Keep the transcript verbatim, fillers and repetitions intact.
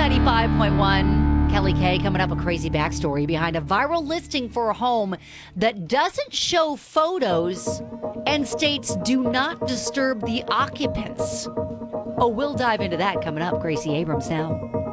ninety-five point one. Kelly K coming up, a crazy backstory behind a viral listing for a home that doesn't show photos and states do not disturb the occupants. Oh, we'll dive into that coming up. Gracie Abrams now.